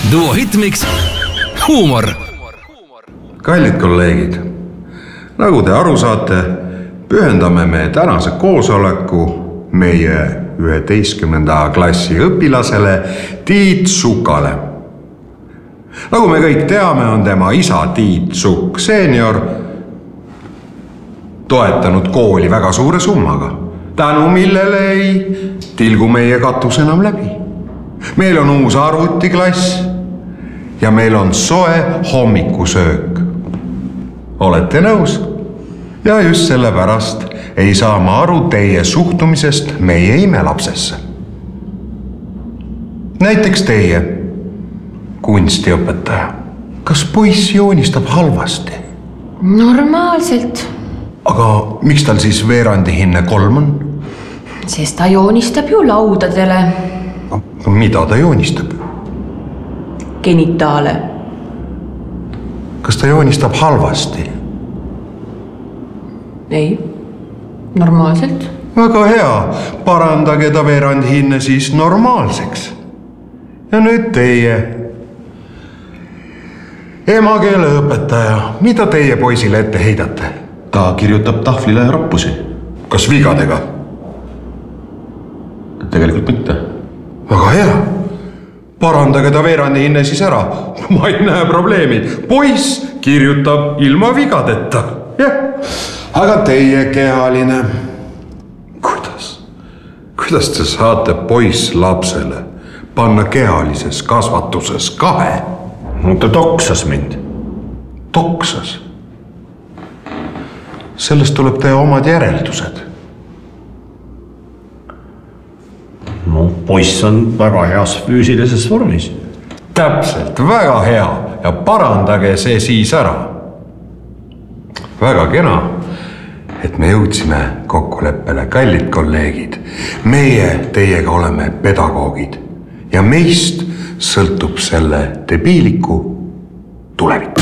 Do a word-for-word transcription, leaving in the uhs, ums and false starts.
Duo Hitmix huumor. Kallid kolleegid, nagu te aru saate, pühendame me tänase koosoleku meie üheteistkümnenda klassi õpilasele Tiit Sukale. Nagu me kõik teame, on tema isa Tiit Sukk seenior toetanud kooli väga suure summaga, tänu millele ei tilgu meie katus enam läbi. Meil on uus arvutiklass ja meil on soe hommikusöök. Olete nõus? Ja just sellepärast ei saa ma aru teie suhtumisest meie imelapsesse. Näiteks teie, kunstiõpetaja. Kas poiss joonistab halvasti? Normaalselt. Aga miks tal siis veerandihinne kolm on? Sest ta joonistab ju laudadele. Mida ta joonistab? Genitaale. Kas ta joonistab halvasti? Ei, normaalselt. Väga hea, parandage ta veerandhinne siis normaalseks. Ja nüüd teie, emakeeleõpetaja, mida teie poisile ette heidate? Ta kirjutab tahvlile rappusi. Kas vigadega? Tegelikult mitte. Väga hea, parandage ta veerandihinne siis ära. Ma ei näe probleemi, poiss kirjutab ilma vigadeta. Jah. Aga teie kehaline, kuidas? Kuidas te saate poiss lapsele panna kehalises kasvatuses kahe? No ta toksas mind. Toksas? Sellest tuleb teie omad järeldused. No poiss on väga heas füüsilises vormis. Täpselt, väga hea ja parandage see siis ära. Väga kena, et me jõudsime kokkuleppele, kallid kolleegid. Meie teiega oleme pedagoogid ja meist sõltub selle debiiliku tulevik.